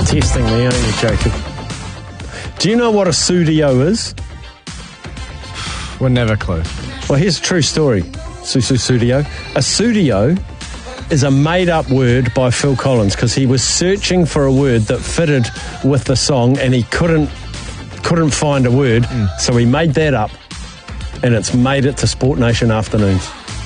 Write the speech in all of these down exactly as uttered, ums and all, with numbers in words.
testing me, aren't you, Jacob? Do you know what a studio is? We'll never clue. Well, here's a true story. Susu studio. A studio is a made-up word by Phil Collins because he was searching for a word that fitted with the song and he couldn't couldn't find a word, mm. so he made that up, and it's made it to Sport Nation Afternoons.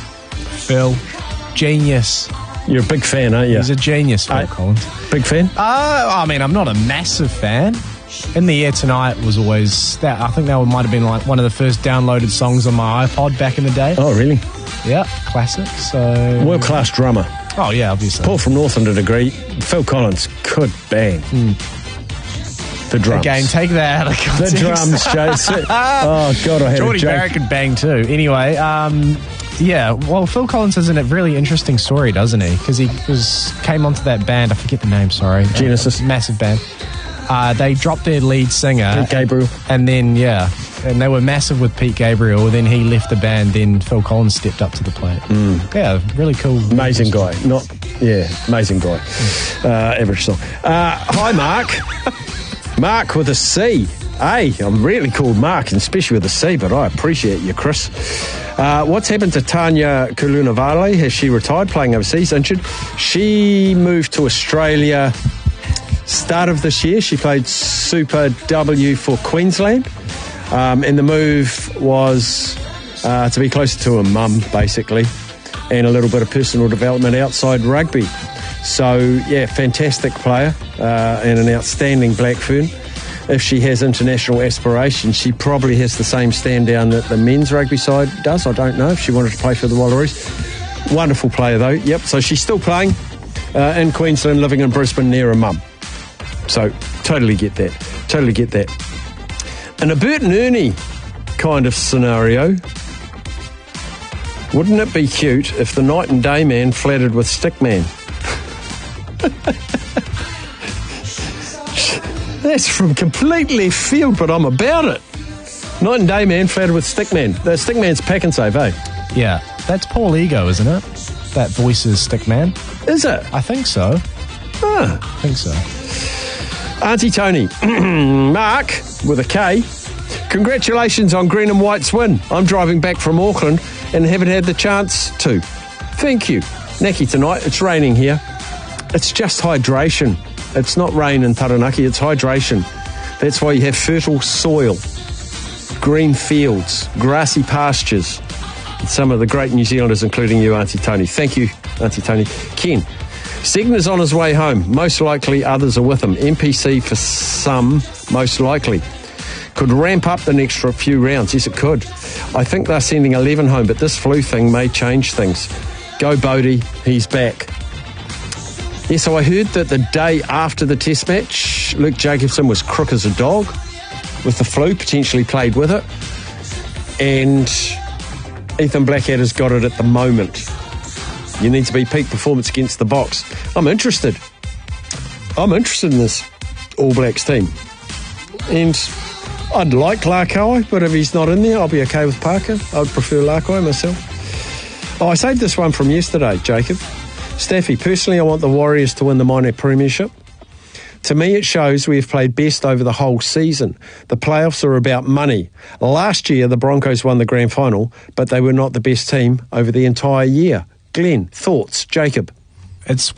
Phil, genius. You're a big fan, aren't you? He's a genius, Phil uh, Collins. Big fan? Uh, I mean, I'm not a massive fan. In the Air Tonight was always that. I think that might have been like one of the first downloaded songs on my iPod back in the day. Oh, really? Yeah, classic. So world-class drummer. Oh, yeah, obviously. Paul from Northland to a degree. Phil Collins could bang. Mm. The drums. Again, take that out of context. The drums, Jason. Oh, God, I had Geordie a joke. Barrett could bang too. Anyway, um, yeah, well, Phil Collins has a really interesting story, doesn't he? Because he was came onto that band, I forget the name, sorry. Genesis. Uh, massive band. Uh, they dropped their lead singer. Pete Gabriel. And then, yeah, and they were massive with Pete Gabriel. Then he left the band. Then Phil Collins stepped up to the plate. Mm. Yeah, really cool. Amazing guy. Not, yeah, amazing guy. Mm. Uh, average song. Uh, hi, Mark. Mark with a C. Hey, I'm really called Mark, and especially with a C, but I appreciate you, Chris. Uh, what's happened to Tanya Kulunavale? Has she retired, playing overseas, injured? She moved to Australia start of this year. She played Super W for Queensland, um, and the move was uh, to be closer to her mum, basically, and a little bit of personal development outside rugby. So, yeah, fantastic player uh, and an outstanding black fern. If she has international aspirations, she probably has the same stand down that the men's rugby side does. I don't know if she wanted to play for the Wallaroos. Wonderful player, though. Yep, so she's still playing uh, in Queensland, living in Brisbane near her mum. So, totally get that. Totally get that. In a Bert and Ernie kind of scenario, wouldn't it be cute if the night and day man flattered with stick man? That's from complete left field, but I'm about it. Night and day man flattered with stick man. The stick man's pack and save, eh? Yeah, that's Paul Ego, isn't it? That voices stick man. Is it? I think so. Ah. I think so. Auntie Tony. Mark, with a K. Congratulations on Green and White's win. I'm driving back from Auckland and haven't had the chance to. Thank you. Naki tonight, it's raining here. It's just hydration. It's not rain in Taranaki, it's hydration. That's why you have fertile soil, green fields, grassy pastures. And some of the great New Zealanders, including you, Auntie Tony. Thank you, Auntie Tony. Ken, Stegner's on his way home. Most likely others are with him. M P C for some, most likely. Could ramp up the next few rounds. Yes, it could. I think they're sending eleven home, but this flu thing may change things. Go Bodie, he's back. Yeah, so I heard that the day after the test match, Luke Jacobson was crook as a dog with the flu, potentially played with it. And Ethan Blackadder's got it at the moment. You need to be peak performance against the Box. I'm interested. I'm interested in this All Blacks team. And I'd like Lakoi, but if he's not in there, I'll be okay with Parker. I'd prefer Lakoi myself. Oh, I saved this one from yesterday, Jacob. Staffy, personally, I want the Warriors to win the minor premiership. To me, it shows we have played best over the whole season. The playoffs are about money. Last year, the Broncos won the grand final, but they were not the best team over the entire year. Glenn, thoughts? Jacob? It's